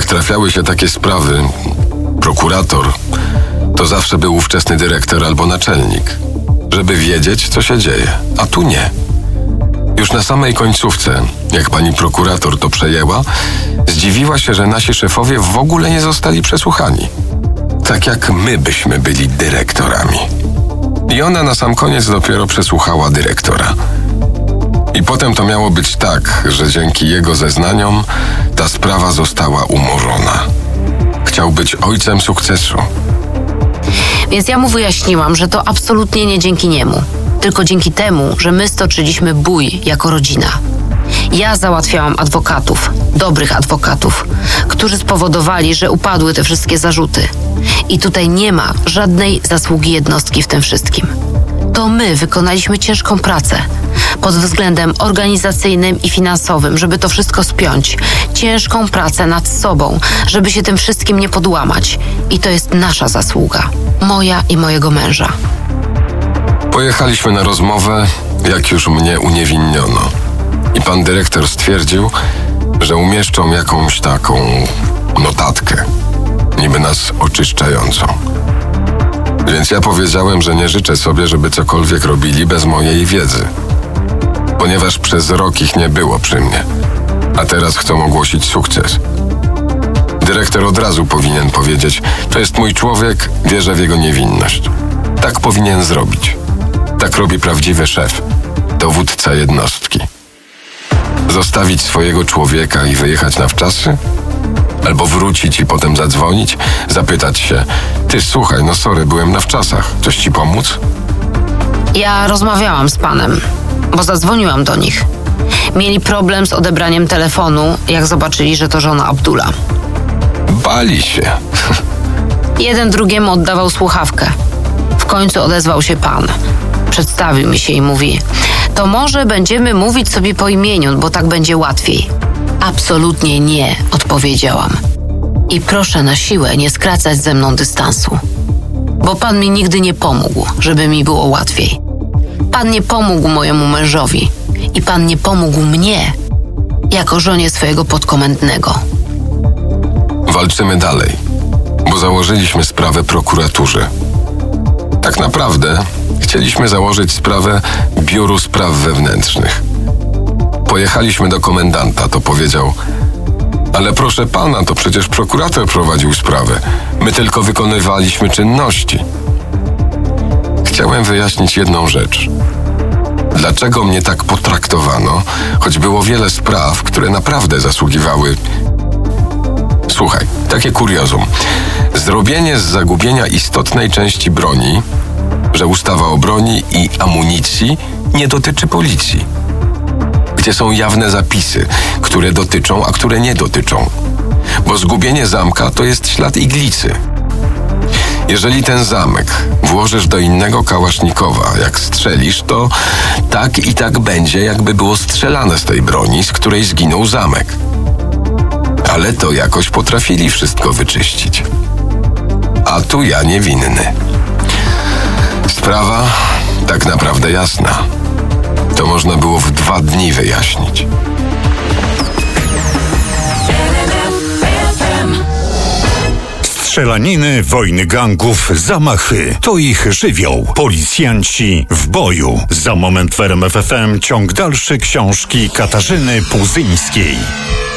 trafiały się takie sprawy, prokurator to zawsze był ówczesny dyrektor albo naczelnik, żeby wiedzieć, co się dzieje, a tu nie. Już na samej końcówce, jak pani prokurator to przejęła, zdziwiła się, że nasi szefowie w ogóle nie zostali przesłuchani. Tak jak my byśmy byli dyrektorami. I ona na sam koniec dopiero przesłuchała dyrektora. I potem to miało być tak, że dzięki jego zeznaniom ta sprawa została umorzona. Chciał być ojcem sukcesu. Więc ja mu wyjaśniłam, że to absolutnie nie dzięki niemu, tylko dzięki temu, że my stoczyliśmy bój jako rodzina. Ja załatwiałam adwokatów, dobrych adwokatów, którzy spowodowali, że upadły te wszystkie zarzuty. I tutaj nie ma żadnej zasługi jednostki w tym wszystkim. To my wykonaliśmy ciężką pracę pod względem organizacyjnym i finansowym, żeby to wszystko spiąć. Ciężką pracę nad sobą, żeby się tym wszystkim nie podłamać. I to jest nasza zasługa. Moja i mojego męża. Pojechaliśmy na rozmowę, jak już mnie uniewinniono. I pan dyrektor stwierdził, że umieszczą jakąś taką notatkę, niby nas oczyszczającą. Więc ja powiedziałem, że nie życzę sobie, żeby cokolwiek robili bez mojej wiedzy. Ponieważ przez rok ich nie było przy mnie, a teraz chcą ogłosić sukces. Dyrektor od razu powinien powiedzieć, to jest mój człowiek, wierzę w jego niewinność. Tak powinien zrobić. Tak robi prawdziwy szef, dowódca jednostki. Zostawić swojego człowieka i wyjechać na wczasy? Albo wrócić i potem zadzwonić, zapytać się, ty słuchaj, no sorry, byłem na wczasach, coś ci pomóc? Ja rozmawiałam z panem, bo zadzwoniłam do nich. Mieli problem z odebraniem telefonu, jak zobaczyli, że to żona Abdula. Bali się. Jeden drugiemu oddawał słuchawkę. W końcu odezwał się pan. Przedstawił mi się i mówi, to może będziemy mówić sobie po imieniu, bo tak będzie łatwiej. Absolutnie nie, odpowiedziałam. I proszę na siłę nie skracać ze mną dystansu. Bo pan mi nigdy nie pomógł, żeby mi było łatwiej. Pan nie pomógł mojemu mężowi. I pan nie pomógł mnie, jako żonie swojego podkomendnego. Walczymy dalej, bo założyliśmy sprawę prokuraturze. Tak naprawdę chcieliśmy założyć sprawę Biuru Spraw Wewnętrznych. Pojechaliśmy do komendanta, to powiedział, ale proszę pana, to przecież prokurator prowadził sprawę. My tylko wykonywaliśmy czynności. Chciałem wyjaśnić jedną rzecz. Dlaczego mnie tak potraktowano, choć było wiele spraw, które naprawdę zasługiwały... Słuchaj, takie kuriozum. Zrobienie z zagubienia istotnej części broni, że ustawa o broni i amunicji nie dotyczy policji. Gdzie są jawne zapisy, które dotyczą, a które nie dotyczą. Bo zgubienie zamka to jest ślad iglicy. Jeżeli ten zamek włożysz do innego kałasznikowa, jak strzelisz, to tak i tak będzie, jakby było strzelane z tej broni, z której zginął zamek. Ale to jakoś potrafili wszystko wyczyścić. A tu ja niewinny. Sprawa tak naprawdę jasna. To można było w 2 dni wyjaśnić. Strzelaniny, wojny gangów, zamachy. To ich żywioł. Policjanci w boju. Za moment w RMF FM ciąg dalszy książki Katarzyny Puzyńskiej.